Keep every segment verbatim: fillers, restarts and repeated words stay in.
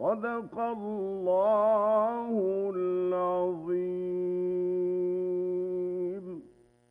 صدق الله العظيم.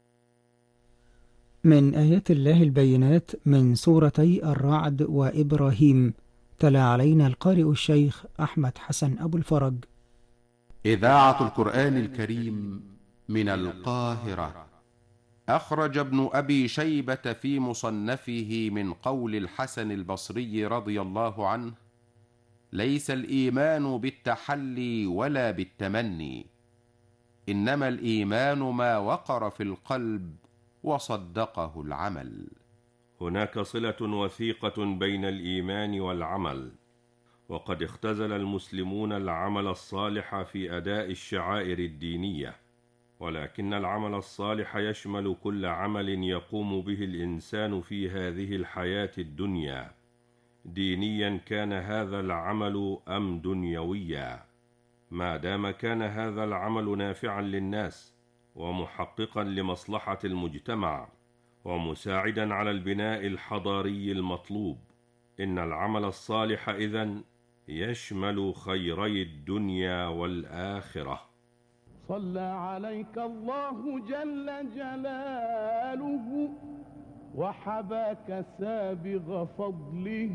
من آيات الله البينات من سورتي الرعد وإبراهيم. تلا علينا القارئ الشيخ أحمد حسن أبو الفرج. إذاعة القرآن الكريم من القاهرة. أخرج ابن أبي شيبة في مصنفه من قول الحسن البصري رضي الله عنه: ليس الإيمان بالتحلي ولا بالتمني، إنما الإيمان ما وقر في القلب وصدقه العمل. هناك صلة وثيقة بين الإيمان والعمل، وقد اختزل المسلمون العمل الصالح في أداء الشعائر الدينية، ولكن العمل الصالح يشمل كل عمل يقوم به الإنسان في هذه الحياة الدنيا، دينيا كان هذا العمل أم دنيويا، ما دام كان هذا العمل نافعا للناس ومحققا لمصلحة المجتمع ومساعدا على البناء الحضاري المطلوب. إن العمل الصالح إذن يشمل خيري الدنيا والآخرة. صلى عليك الله جل جلاله وحباك سابغ فضله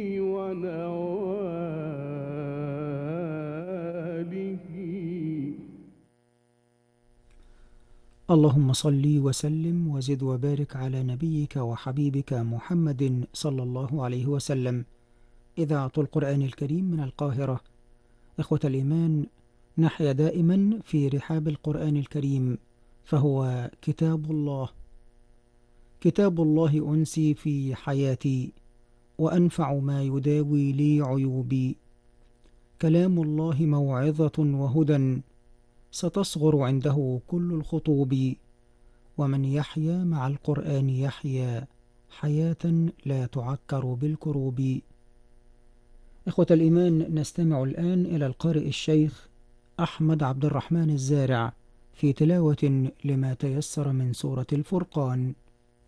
ونواله. اللهم صل وسلم وزد وبارك على نبيك وحبيبك محمد صلى الله عليه وسلم. إذاعة القرآن الكريم من القاهرة. إخوة الإيمان، نحيا دائما في رحاب القرآن الكريم، فهو كتاب الله. كتاب الله أنسي في حياتي، وأنفع ما يداوي لي عيوبي. كلام الله موعظة وهدى، ستصغر عنده كل الخطوب. ومن يحيا مع القرآن يحيا حياة لا تعكر بالكروب. إخوة الإيمان، نستمع الآن إلى القارئ الشيخ أحمد عبد الرحمن الزارع في تلاوة لما تيسر من سورة الفرقان.